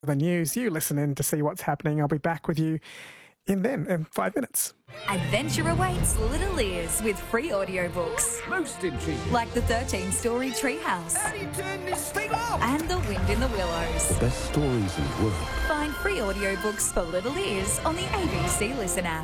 The news. You listen in to see what's happening. I'll be back with you in 5 minutes. Adventure awaits little ears with free audiobooks. Most intriguing. Like the 13-story Treehouse. How do you turn this thing off? And The Wind in the Willows. The best stories in the world. Find free audiobooks for little ears on the ABC Listen app.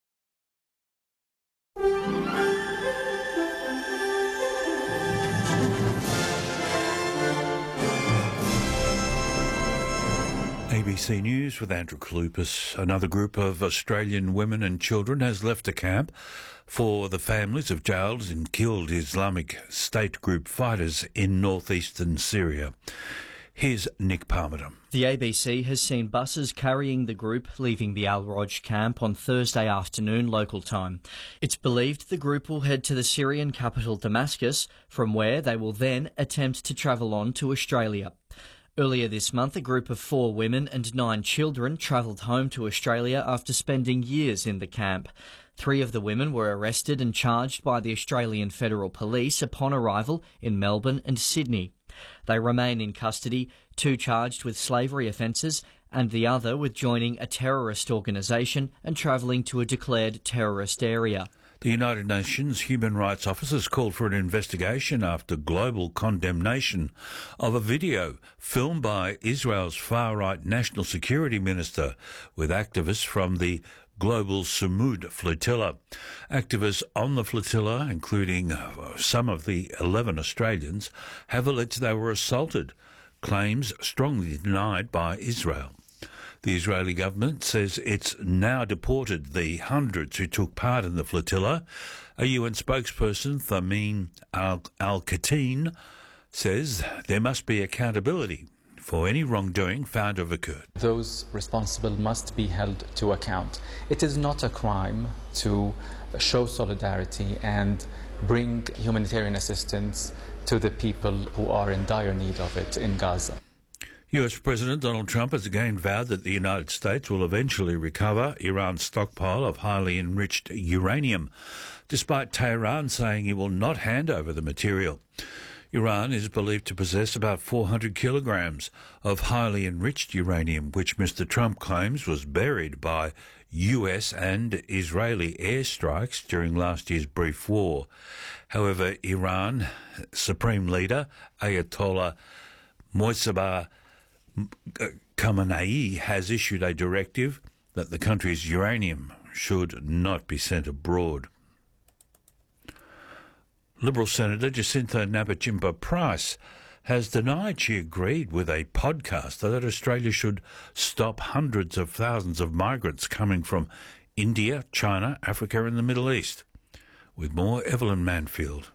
ABC News with Andrew Kalupas. Another group of Australian women and children has left a camp for the families of jailed and killed Islamic State group fighters in northeastern Syria. Here's Nick Palmer. The ABC has seen buses carrying the group leaving the Al-Roj camp on Thursday afternoon local time. It's believed the group will head to the Syrian capital Damascus, from where they will then attempt to travel on to Australia. Earlier this month, a group of 4 women and 9 children travelled home to Australia after spending years in the camp. 3 of the women were arrested and charged by the Australian Federal Police upon arrival in Melbourne and Sydney. They remain in custody, 2 charged with slavery offences and the other with joining a terrorist organisation and travelling to a declared terrorist area. The United Nations Human Rights Office has called for an investigation after global condemnation of a video filmed by Israel's far-right National Security Minister with activists from the Global Samud flotilla. Activists on the flotilla, including some of the 11 Australians, have alleged they were assaulted, claims strongly denied by Israel. The Israeli government says it's now deported the hundreds who took part in the flotilla. A UN spokesperson, Thamin Al-Khateen, says there must be accountability for any wrongdoing found to have occurred. Those responsible must be held to account. It is not a crime to show solidarity and bring humanitarian assistance to the people who are in dire need of it in Gaza. US President Donald Trump has again vowed that the United States will eventually recover Iran's stockpile of highly enriched uranium, despite Tehran saying it will not hand over the material. Iran is believed to possess about 400 kilograms of highly enriched uranium, which Mr. Trump claims was buried by US and Israeli airstrikes during last year's brief war. However, Iran Supreme Leader Ayatollah Mojtaba Khamenei has issued a directive that the country's uranium should not be sent abroad. Liberal Senator Jacinta Nampijinpa-Price has denied she agreed with a podcaster that Australia should stop hundreds of thousands of migrants coming from India, China, Africa and the Middle East. With more, Evelyn Manfield.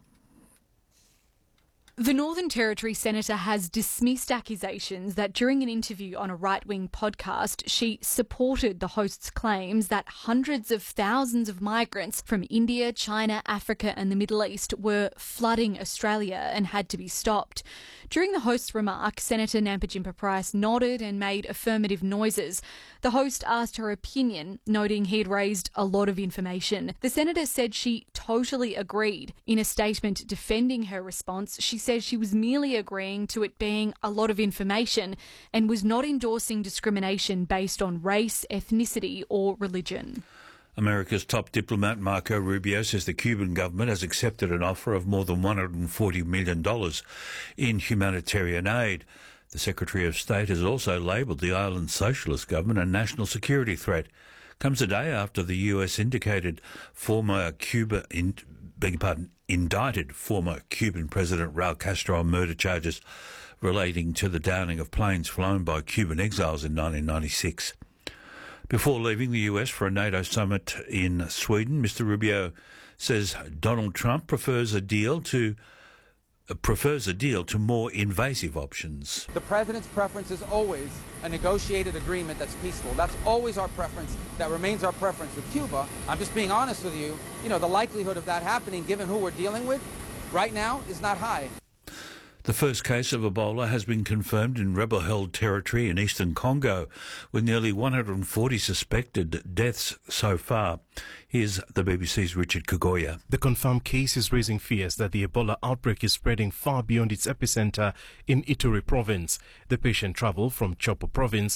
The Northern Territory Senator has dismissed accusations that during an interview on a right-wing podcast, she supported the host's claims that hundreds of thousands of migrants from India, China, Africa and the Middle East were flooding Australia and had to be stopped. During the host's remark, Senator Nampijinpa-Price nodded and made affirmative noises. The host asked her opinion, noting he'd raised a lot of information. The senator said she totally agreed. In a statement defending her response, she says she was merely agreeing to it being a lot of information and was not endorsing discrimination based on race, ethnicity or religion. America's top diplomat Marco Rubio says the Cuban government has accepted an offer of more than $140 million in humanitarian aid. The Secretary of State has also labelled the island's socialist government a national security threat. Comes a day after the US indicted indicted former Cuban President Raul Castro on murder charges relating to the downing of planes flown by Cuban exiles in 1996. Before leaving the US for a NATO summit in Sweden, Mr. Rubio says Donald Trump prefers a deal to more invasive options. The president's preference is always a negotiated agreement that's peaceful. That's always our preference. That remains our preference with Cuba. I'm just being honest with you. The likelihood of that happening, given who we're dealing with right now, is not high. The first case of Ebola has been confirmed in rebel-held territory in eastern Congo, with nearly 140 suspected deaths so far. Here's the BBC's Richard Kagoya. The confirmed case is raising fears that the Ebola outbreak is spreading far beyond its epicenter in Ituri province. The patient travelled from Chopo province